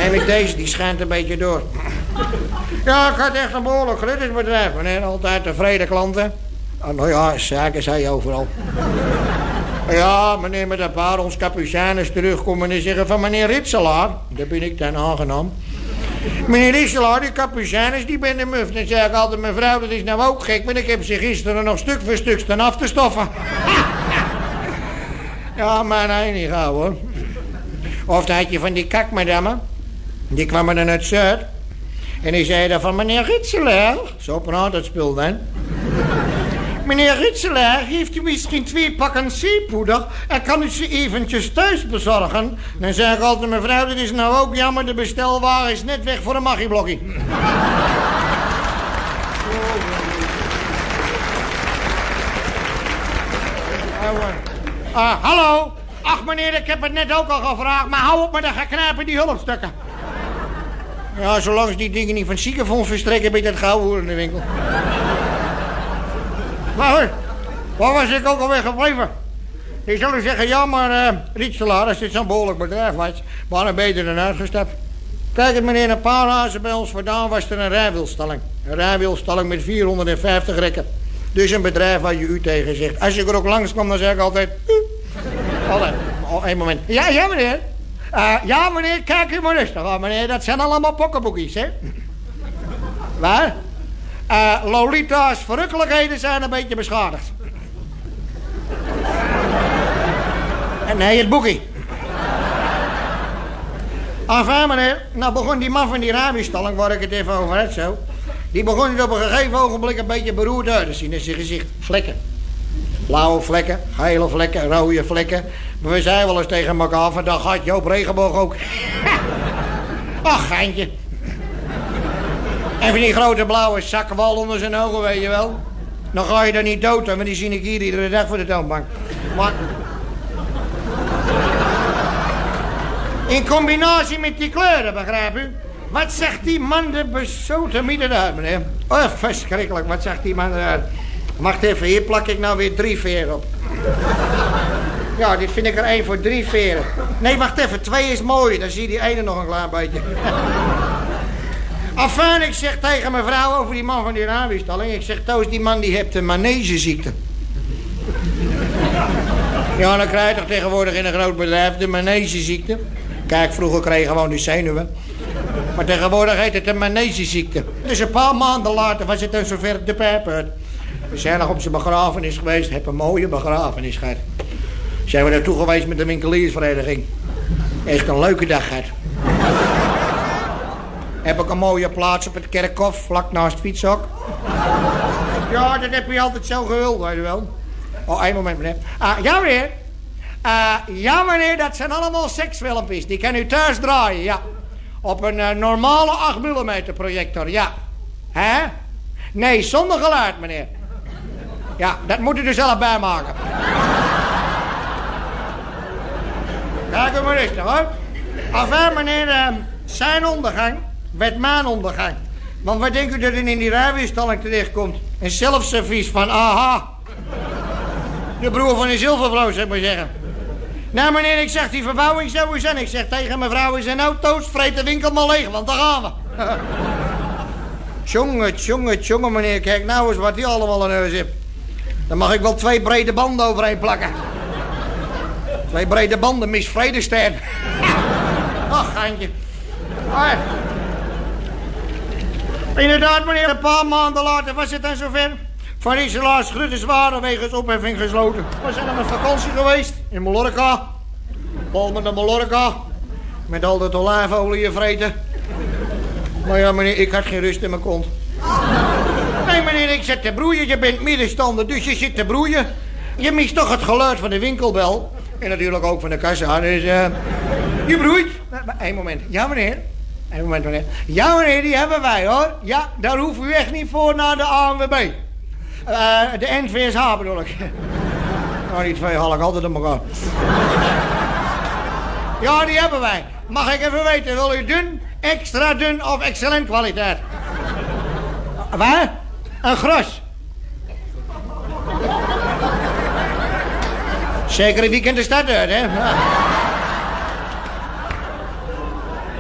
Neem ik deze, die schijnt een beetje door. Ja, ik had echt een behoorlijk gluttersbedrijf, meneer. Altijd tevreden klanten. Oh, nou ja, zaken zei je overal. Ja, meneer met een paar ons capucijners terugkomen en zeggen van meneer Ritselaar. Daar ben ik dan aangenaam. Meneer Ritselaar, die capucijners, die ben de muf. Dan zei ik altijd, mevrouw, dat is nou ook gek, want ik heb ze gisteren nog stuk voor stuk staan af te stoffen. Ja, maar nee, niet gauw hoor. Of dan had je van die kakmadammen. Die kwamen dan uit Zuid. En die zeiden van meneer Ritselaar. Zo praat het spul dan. Meneer Ritselaar, heeft u misschien 2 pakken zeepoeder en kan u ze eventjes thuis bezorgen? Dan zeg ik altijd, mevrouw, dit is nou ook jammer, de bestelwagen is net weg voor een magieblokkie. Hallo? Ach meneer, ik heb het net ook al gevraagd, maar hou op met dat geknijpen die hulpstukken. Ja, zolang ze die dingen niet van het ziekenfonds verstrekken, ben je dat gauw hoor in de winkel. Maar waar was ik ook alweer gebleven? Die zullen zeggen, ja maar Ritselaar, als dit zo'n behoorlijk bedrijf was, waren beter dan uitgestapt. Kijk het meneer, een paar hazen bij ons vandaan was er een rijwielstalling. Een rijwielstalling met 450 rekken. Dus een bedrijf waar je u tegen zegt. Als je er ook langs kwam, dan zeg ik altijd... Altijd. Oh, 1 moment. Ja meneer. Ja meneer, kijk u maar rustig. Oh, meneer, dat zijn allemaal pokkenboekjes, hè? Waar? Lolita's verrukkelijkheden zijn een beetje beschadigd. En nee, het boekie. Enfin, meneer, nou begon die man van die rijwielstalling, waar ik het even over had zo... Die begon het op een gegeven ogenblik een beetje beroerd uit te zien in zijn gezicht. Vlekken. Blauwe vlekken, gele vlekken, rode vlekken. Maar we zeiden wel eens tegen elkaar, van dat gaat Joop Regenboog ook. Ach, geintje. En van die grote blauwe zakkenwal onder zijn ogen, weet je wel. Dan ga je er niet dood, want die zie ik hier iedere dag voor de toonbank. Maar... in combinatie met die kleuren, begrijp u? Wat zegt die man de bezoten mieten uit, meneer? Oh, verschrikkelijk, wat zegt die man eruit? Wacht even, hier plak ik nou weer 3 veren op. Ja, dit vind ik er 1 voor 3 veren. Nee, wacht even, 2 is mooi, dan zie je die ene nog een klein beetje. Enfin, ik zeg tegen mijn vrouw over die man van die rijwielstalling. Ik zeg, Toos, die man die heeft een manegeziekte. Ja, dan krijg je toch tegenwoordig in een groot bedrijf de manegeziekte. Kijk, vroeger kreeg je gewoon die zenuwen. Maar tegenwoordig heet het een manegeziekte. Dus een paar maanden later was het dan zover de pijp uit. We zijn nog op zijn begrafenis geweest. Heb een mooie begrafenis gehad. Zijn we naartoe geweest met de winkeliersvereniging. Echt een leuke dag gehad. Heb ik een mooie plaats op het kerkhof, vlak naast het fietshok. Ja, dat heb je altijd zo gewild, weet je wel. Oh, 1 moment, meneer. Ja, meneer. Ja, meneer, dat zijn allemaal seksfilmpjes. Die kan u thuis draaien, ja. Op een normale 8 mm projector, ja. Hè? Nee, zonder geluid, meneer. Ja, dat moet u er zelf bij maken. Kijk u maar rustig, hoor. Enfin, meneer, zijn ondergang werd mijn ondergang. Want wat denkt u dat er in die rijwielstalling terechtkomt? Een zelfservies van AHA. De broer van een zilvervrouw, zeg maar zeggen. Nou meneer, ik zeg die verbouwing zo is en ik zeg tegen mevrouw in zijn auto's, vreet de winkel maar leeg, want daar gaan we. Tjonge, meneer, kijk nou eens wat die allemaal in huis heeft. Dan mag ik wel 2 brede banden overheen plakken. 2 brede banden, Miss Vredestein. Ach, geintje. Inderdaad, meneer, een paar maanden later was het dan zover. Van Ritselaars Grutters waren wegens opheffing gesloten. We zijn op vakantie geweest in Mallorca. Palmen naar Mallorca. Met al dat olijfolie vreten. Maar ja, meneer, ik had geen rust in mijn kont. Nee, meneer, ik zit te broeien. Je bent middenstander, dus je zit te broeien. Je mist toch het geluid van de winkelbel. En natuurlijk ook van de kassa. Dus, je broeit. 1 moment. Ja, meneer. 1 moment, meneer. Ja, meneer, die hebben wij, hoor. Ja, daar hoeft u echt niet voor naar de ANWB. De NVSH bedoel ik. Nou, die 2 haal ik altijd op elkaar. Ja, die hebben wij. Mag ik even weten, wil u dun, extra dun of excellent kwaliteit? Waar? Een gras. Zeker een weekend de stad uit, hè?